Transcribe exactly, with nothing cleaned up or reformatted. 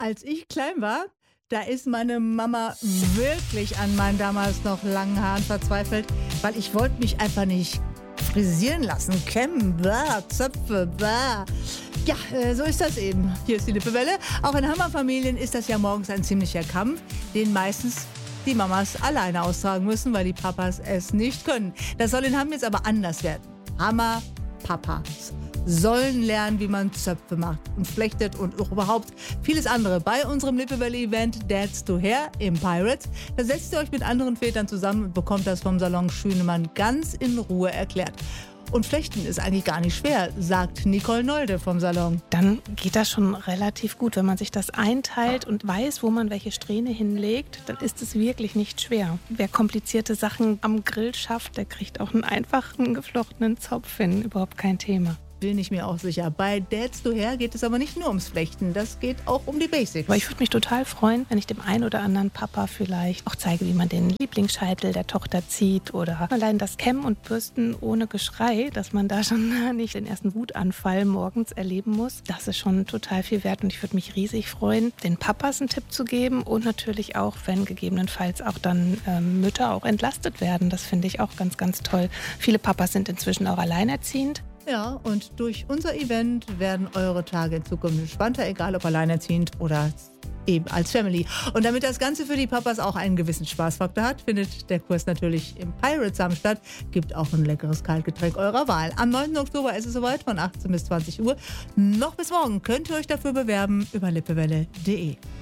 Als ich klein war, da ist meine Mama wirklich an meinen damals noch langen Haaren verzweifelt, weil ich wollte mich einfach nicht frisieren lassen, kämmen, bäh, Zöpfe, bäh. Ja, äh, so ist das eben. Hier ist die Lippewelle. Auch in Hammerfamilien ist das ja morgens ein ziemlicher Kampf, den meistens die Mamas alleine austragen müssen, weil die Papas es nicht können. Das soll in Hamm jetzt aber anders werden. Hammer-Papas sollen lernen, wie man Zöpfe macht und flechtet und auch überhaupt vieles andere. Bei unserem Lippewelle-Event Dads to Hair im Pirates, da setzt ihr euch mit anderen Vätern zusammen und bekommt das vom Salon Schünemann ganz in Ruhe erklärt. Und Flechten ist eigentlich gar nicht schwer, sagt Nicole Nolde vom Salon. Dann geht das schon relativ gut. Wenn man sich das einteilt und weiß, wo man welche Strähne hinlegt, dann ist es wirklich nicht schwer. Wer komplizierte Sachen am Grill schafft, der kriegt auch einen einfachen geflochtenen Zopf hin. Überhaupt kein Thema. Bin ich mir auch sicher. Bei Dads to Hair geht es aber nicht nur ums Flechten, das geht auch um die Basics. Aber ich würde mich total freuen, wenn ich dem einen oder anderen Papa vielleicht auch zeige, wie man den Lieblingsscheitel der Tochter zieht oder allein das Kämmen und Bürsten ohne Geschrei, dass man da schon nicht den ersten Wutanfall morgens erleben muss. Das ist schon total viel wert und ich würde mich riesig freuen, den Papas einen Tipp zu geben und natürlich auch, wenn gegebenenfalls auch dann ähm, Mütter auch entlastet werden. Das finde ich auch ganz, ganz toll. Viele Papas sind inzwischen auch alleinerziehend. Ja, und durch unser Event werden eure Tage in Zukunft entspannter, egal ob alleinerziehend oder eben als Family. Und damit das Ganze für die Papas auch einen gewissen Spaßfaktor hat, findet der Kurs natürlich im Pirates Hamm statt. Gibt auch ein leckeres Kaltgetränk eurer Wahl. Am neunten Oktober ist es soweit, von achtzehn bis zwanzig Uhr. Noch bis morgen könnt ihr euch dafür bewerben über lippewelle punkt de.